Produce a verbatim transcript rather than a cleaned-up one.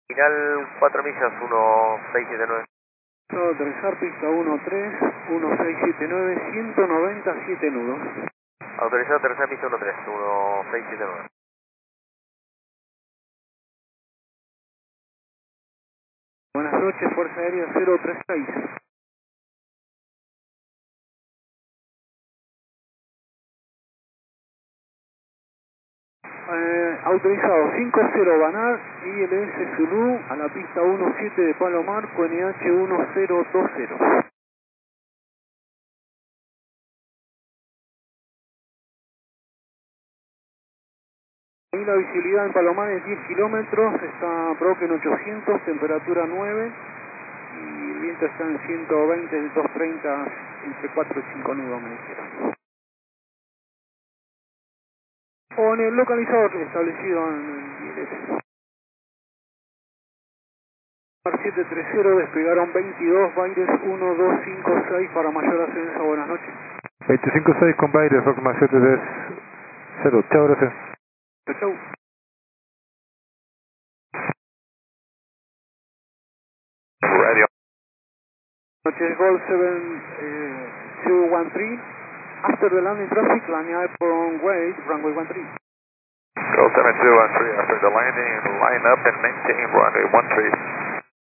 Final cuatro millas, uno seis siete nueve. Autorizar pista uno tres, uno seis siete nueve, ciento noventa siete nudos. Autorizado tercera pista uno tres, uno seis siete nueve. Buenas noches, Fuerza Aérea cero tres seis. Eh, autorizado cinco cero Banar, I L S Zulu, a la pista uno siete de Palomar, con N H uno cero dos cero. Ahí la visibilidad en Palomar es diez kilómetros, está Broken ochocientos, temperatura nueve, y el viento está en ciento veinte, doscientos treinta, entre cuatro y cinco nudos me dijeron. O en el localizador establecido en el I L S. siete tres cero, despegaron veintidós, Baires uno dos cinco seis para mayor ascenso, buenas noches. veinticinco seis con Baires, Rockman siete tres cero, chao, gracias. Chau, chau. Radio. Noches, Gold seven two one three. After the landing traffic, line airborne way, runway one three. Go seven two one three, after the landing, line up and maintain runway one three.